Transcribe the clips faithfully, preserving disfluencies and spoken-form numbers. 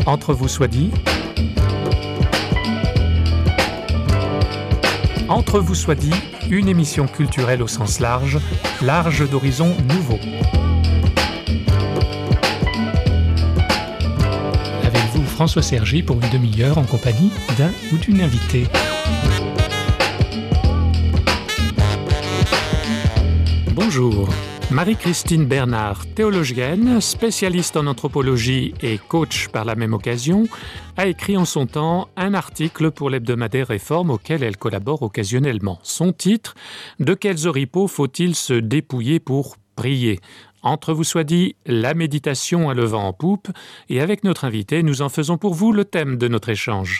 Entre vous soit dit. Entre vous soit dit, une émission culturelle au sens large, large d'horizons nouveaux. Avec vous, François Sergi, pour une demi-heure en compagnie d'un ou d'une invitée. Bonjour. Marie-Christine Bernard, théologienne, spécialiste en anthropologie et coach par la même occasion, a écrit en son temps un article pour l'hebdomadaire Réforme auquel elle collabore occasionnellement. Son titre « De quels oripeaux faut-il se dépouiller pour prier ?» Entre vous soit dit, la méditation a le vent en poupe, et avec notre invité, nous en faisons pour vous le thème de notre échange.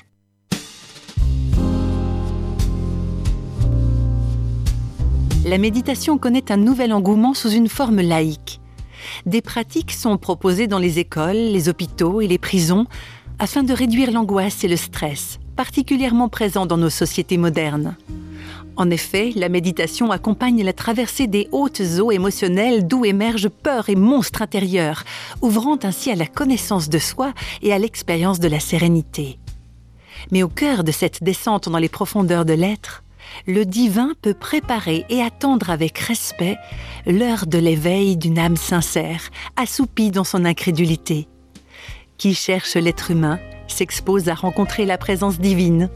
La méditation connaît un nouvel engouement sous une forme laïque. Des pratiques sont proposées dans les écoles, les hôpitaux et les prisons afin de réduire l'angoisse et le stress, particulièrement présents dans nos sociétés modernes. En effet, la méditation accompagne la traversée des hautes eaux émotionnelles d'où émergent peurs et monstres intérieurs, ouvrant ainsi à la connaissance de soi et à l'expérience de la sérénité. Mais au cœur de cette descente dans les profondeurs de l'être, le divin peut préparer et attendre avec respect l'heure de l'éveil d'une âme sincère, assoupie dans son incrédulité. Qui cherche l'être humain s'expose à rencontrer la présence divine.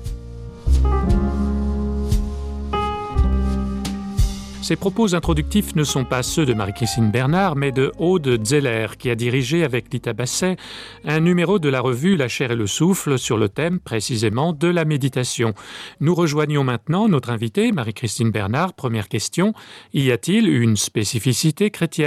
Ces propos introductifs ne sont pas ceux de Marie-Christine Bernard, mais de Aude Zeller, qui a dirigé avec Lita Basset un numéro de la revue La chair et le souffle sur le thème précisément de la méditation. Nous rejoignons maintenant notre invitée, Marie-Christine Bernard. Première question, y a-t-il une spécificité chrétienne ?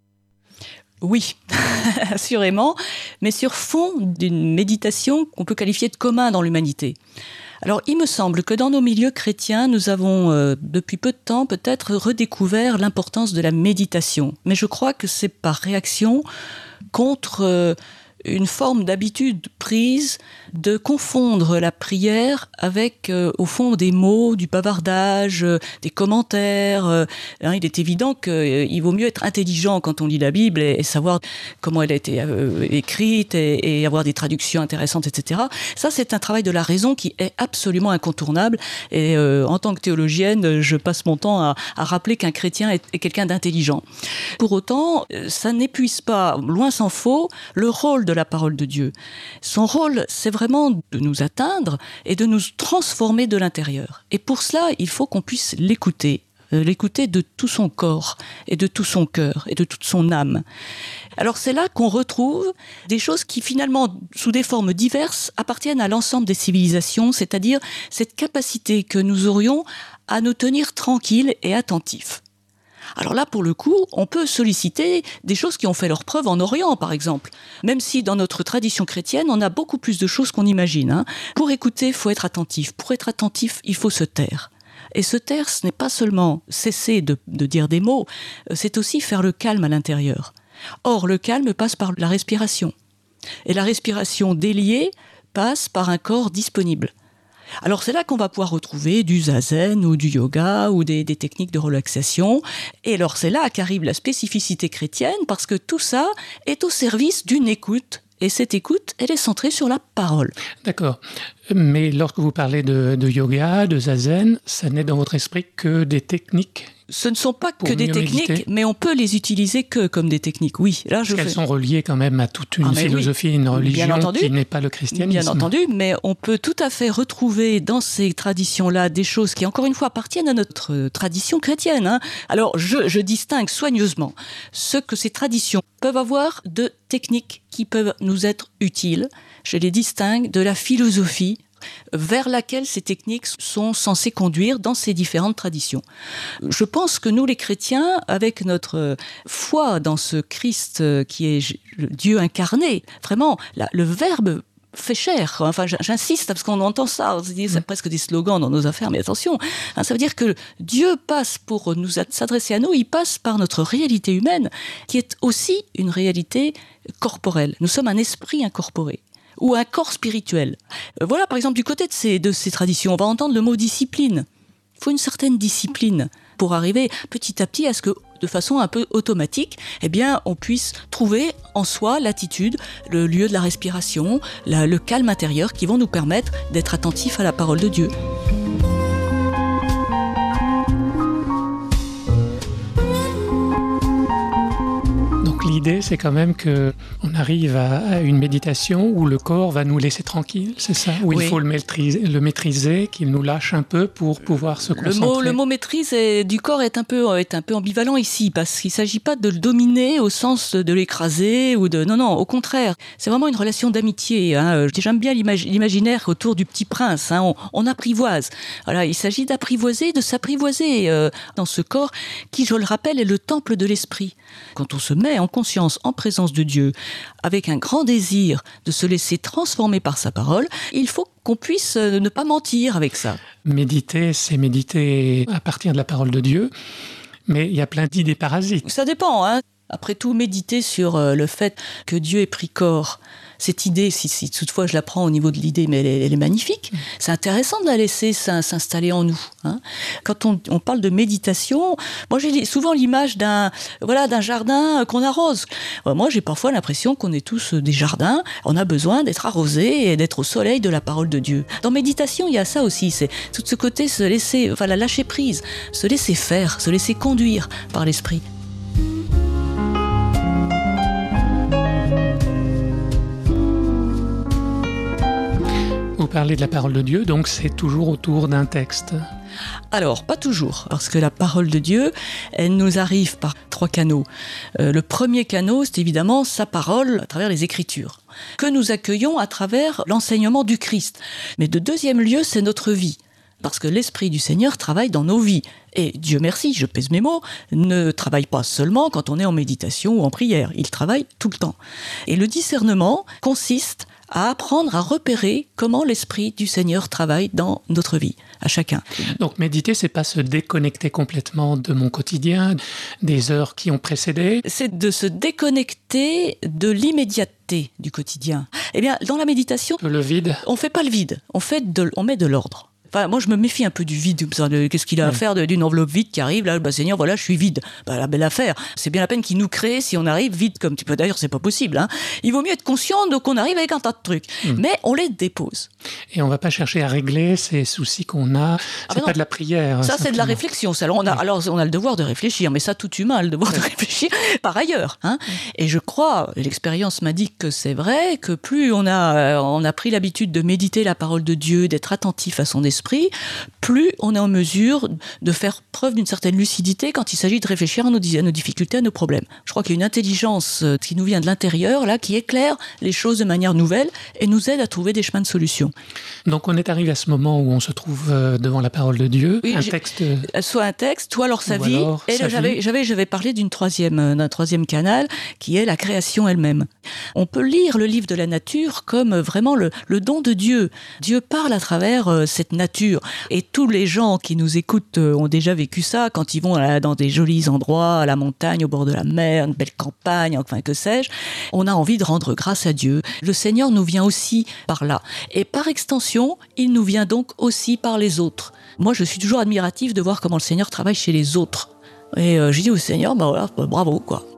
Oui, assurément, mais sur fond d'une méditation qu'on peut qualifier de commun dans l'humanité. Alors, il me semble que dans nos milieux chrétiens, nous avons, euh, depuis peu de temps, peut-être redécouvert l'importance de la méditation. Mais je crois que c'est par réaction contre euh, une forme d'habitude prise de confondre la prière avec, euh, au fond, des mots, du bavardage, euh, des commentaires. Euh, hein, il est évident qu'il euh, vaut mieux être intelligent quand on lit la Bible et, et savoir comment elle a été euh, écrite et, et avoir des traductions intéressantes, et cetera. Ça, c'est un travail de la raison qui est absolument incontournable. Et euh, en tant que théologienne, je passe mon temps à, à rappeler qu'un chrétien est, est quelqu'un d'intelligent. Pour autant, ça n'épuise pas, loin s'en faut, le rôle de la parole de Dieu. Son rôle, c'est vraiment de nous atteindre et de nous transformer de l'intérieur. Et pour cela, il faut qu'on puisse l'écouter, euh, l'écouter de tout son corps et de tout son cœur et de toute son âme. Alors c'est là qu'on retrouve des choses qui finalement, sous des formes diverses, appartiennent à l'ensemble des civilisations, c'est-à-dire cette capacité que nous aurions à nous tenir tranquilles et attentifs. Alors là, pour le coup, on peut solliciter des choses qui ont fait leur preuve en Orient, par exemple. Même si dans notre tradition chrétienne, on a beaucoup plus de choses qu'on imagine. Hein. Pour écouter, il faut être attentif. Pour être attentif, il faut se taire. Et se taire, ce n'est pas seulement cesser de, de dire des mots, c'est aussi faire le calme à l'intérieur. Or, le calme passe par la respiration. Et la respiration déliée passe par un corps disponible. Alors c'est là qu'on va pouvoir retrouver du zazen ou du yoga ou des, des techniques de relaxation. Et alors c'est là qu'arrive la spécificité chrétienne parce que tout ça est au service d'une écoute. Et cette écoute, elle est centrée sur la parole. D'accord. Mais lorsque vous parlez de, de yoga, de zazen, ça n'est dans votre esprit que des techniques? Ce ne sont pas que des techniques, méditer. Mais on peut les utiliser que comme des techniques, oui. Là, Parce je qu'elles fais... sont reliées quand même à toute une ah, philosophie, oui. Une religion entendu, qui n'est pas le christianisme. Bien entendu, mais on peut tout à fait retrouver dans ces traditions-là des choses qui, encore une fois, appartiennent à notre tradition chrétienne. Hein. Alors, je, je distingue soigneusement ce que ces traditions peuvent avoir de techniques qui peuvent nous être utiles. Je les distingue de la philosophie vers laquelle ces techniques sont censées conduire dans ces différentes traditions. Je pense que nous, les chrétiens, avec notre foi dans ce Christ qui est Dieu incarné, vraiment, la, le Verbe fait chair. Enfin, j'insiste parce qu'on entend ça, on se dit, c'est presque des slogans dans nos affaires, mais attention, hein, ça veut dire que Dieu passe pour nous s'adresser à nous, il passe par notre réalité humaine, qui est aussi une réalité corporelle. Nous sommes un esprit incorporé. Ou un corps spirituel. Voilà, par exemple, du côté de ces, de ces traditions, on va entendre le mot discipline. Il faut une certaine discipline pour arriver petit à petit à ce que, de façon un peu automatique, eh bien, on puisse trouver en soi l'attitude, le lieu de la respiration, la, le calme intérieur qui vont nous permettre d'être attentifs à la parole de Dieu. L'idée, c'est quand même qu'on arrive à une méditation où le corps va nous laisser tranquille, c'est ça? Où oui. Il faut le maîtriser, le maîtriser, qu'il nous lâche un peu pour pouvoir se concentrer. Le mot, le mot maîtrise est, du corps est un, peu, est un peu ambivalent ici, parce qu'il ne s'agit pas de le dominer au sens de l'écraser ou de... Non, non, au contraire. C'est vraiment une relation d'amitié. Hein. J'aime bien l'imag... l'imaginaire autour du petit prince. Hein. On, on apprivoise. Voilà, il s'agit d'apprivoiser, de s'apprivoiser euh, dans ce corps qui, je le rappelle, est le temple de l'esprit. Quand on se met en conscience, en présence de Dieu, avec un grand désir de se laisser transformer par sa parole, il faut qu'on puisse ne pas mentir avec ça. Méditer, c'est méditer à partir de la parole de Dieu, mais il y a plein d'idées parasites. Ça dépend, hein. Après tout, méditer sur le fait que Dieu ait pris corps, cette idée, si, si toutefois je la prends au niveau de l'idée, mais elle est, elle est magnifique, c'est intéressant de la laisser s'installer en nous. Hein. Quand on, on parle de méditation, moi j'ai souvent l'image d'un, voilà, d'un jardin qu'on arrose. Moi j'ai parfois l'impression qu'on est tous des jardins, on a besoin d'être arrosés et d'être au soleil de la parole de Dieu. Dans méditation, il y a ça aussi, c'est tout ce côté se laisser, enfin la lâcher prise, se laisser faire, se laisser conduire par l'esprit. Vous parlez de la parole de Dieu, donc c'est toujours autour d'un texte. Alors, pas toujours, parce que la parole de Dieu, elle nous arrive par trois canaux. Euh, le premier canal, c'est évidemment sa parole à travers les Écritures, que nous accueillons à travers l'enseignement du Christ. Mais de deuxième lieu, c'est notre vie. Parce que l'Esprit du Seigneur travaille dans nos vies. Et Dieu merci, je pèse mes mots, ne travaille pas seulement quand on est en méditation ou en prière. Il travaille tout le temps. Et le discernement consiste à apprendre à repérer comment l'Esprit du Seigneur travaille dans notre vie, à chacun. Donc méditer, c'est pas se déconnecter complètement de mon quotidien, des heures qui ont précédé. C'est de se déconnecter de l'immédiateté du quotidien. Eh bien, dans la méditation, le vide. On fait pas le vide, on, fait de, on met de l'ordre. Enfin, moi, je me méfie un peu du vide. Qu'est-ce qu'il a à oui. faire d'une enveloppe vide qui arrive là, bah, Seigneur, voilà, je suis vide. Bah, la belle affaire. C'est bien la peine qu'il nous crée si on arrive vide comme tu peux. D'ailleurs, c'est pas possible. Hein. Il vaut mieux être conscient qu'on arrive avec un tas de trucs. Mmh. Mais on les dépose. Et on va pas chercher à régler ces soucis qu'on a. C'est ah, pas non. de la prière. Ça, c'est de la réflexion. Ça, alors, on a, oui. alors, on a le devoir de réfléchir. Mais ça, tout humain a le devoir oui. de réfléchir par ailleurs. Hein. Oui. Et je crois, l'expérience m'a dit que c'est vrai, que plus on a, on a pris l'habitude de méditer la parole de Dieu, d'être attentif à son esprit, plus on est en mesure de faire preuve d'une certaine lucidité quand il s'agit de réfléchir à nos, à nos difficultés, à nos problèmes. Je crois qu'il y a une intelligence qui nous vient de l'intérieur, là, qui éclaire les choses de manière nouvelle et nous aide à trouver des chemins de solution. Donc on est arrivé à ce moment où on se trouve devant la parole de Dieu, oui, un texte... Soit un texte, soit alors sa vie. Alors et là, j'avais, j'avais, j'avais parlé d'une troisième, d'un troisième canal, qui est la création elle-même. On peut lire le livre de la nature comme vraiment le, le don de Dieu. Dieu parle à travers euh, cette nature. Et tous les gens qui nous écoutent ont déjà vécu ça quand ils vont dans des jolis endroits, à la montagne, au bord de la mer, une belle campagne, enfin que sais-je. On a envie de rendre grâce à Dieu. Le Seigneur nous vient aussi par là. Et par extension, il nous vient donc aussi par les autres. Moi, je suis toujours admirative de voir comment le Seigneur travaille chez les autres. Et euh, je dis au Seigneur, bah voilà, bah, bravo, quoi.